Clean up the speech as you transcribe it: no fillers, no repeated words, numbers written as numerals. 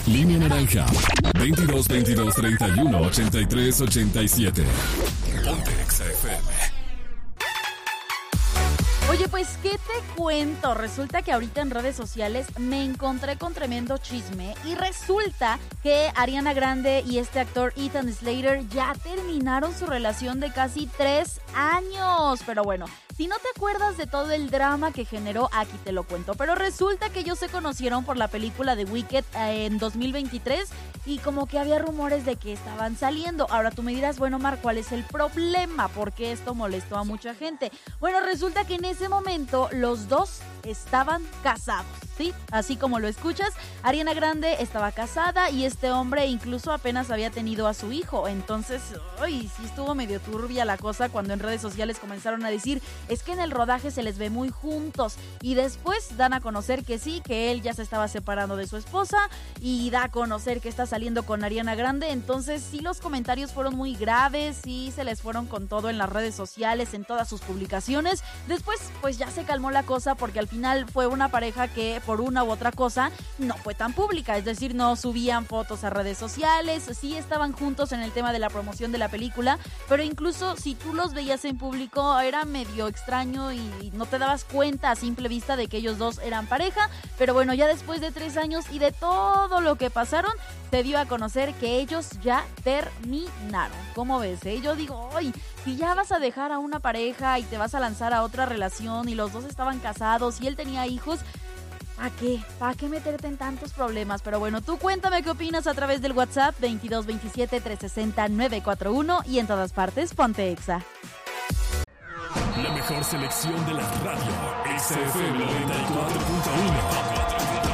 Línea naranja. 22 22 31 83 87. Ponte Exa FM. Oye, pues, ¿qué te cuento? Resulta que ahorita en redes sociales me encontré con tremendo chisme y resulta que Ariana Grande y este actor Ethan Slater ya terminaron su relación de casi 3 años. Pero bueno, si no te acuerdas de todo el drama que generó, aquí te lo cuento. Pero resulta que ellos se conocieron por la película de Wicked en 2023 y como que había rumores de que estaban saliendo. Ahora tú me dirás, bueno, Mar, ¿cuál es el problema? ¿Por qué esto molestó a mucha gente? Bueno, resulta que en ese momento los dos estaban casados, ¿sí? Así como lo escuchas, Ariana Grande estaba casada y este hombre incluso apenas había tenido a su hijo. Entonces, sí estuvo medio turbia la cosa cuando en redes sociales comenzaron a decir, es que en el rodaje se les ve muy juntos, y después dan a conocer que sí, que él ya se estaba separando de su esposa y da a conocer que está saliendo con Ariana Grande. Entonces sí, los comentarios fueron muy graves, sí se les fueron con todo en las redes sociales, en todas sus publicaciones. Después pues ya se calmó la cosa porque al final fue una pareja que por una u otra cosa no fue tan pública, es decir, no subían fotos a redes sociales, sí estaban juntos en el tema de la promoción de la película, pero incluso si tú los veías en público era medio extraño y no te dabas cuenta a simple vista de que ellos dos eran pareja. Pero bueno, ya después de 3 años y de todo lo que pasaron, se dio a conocer que ellos ya terminaron. ¿Cómo ves? Yo digo, si ya vas a dejar a una pareja y te vas a lanzar a otra relación y los dos estaban casados y él tenía hijos, ¿para qué? ¿Para qué meterte en tantos problemas? Pero bueno, tú cuéntame qué opinas a través del WhatsApp 22 27 360 941 y en todas partes ponte Exa. La mejor selección de la radio. Exa FM 94.1.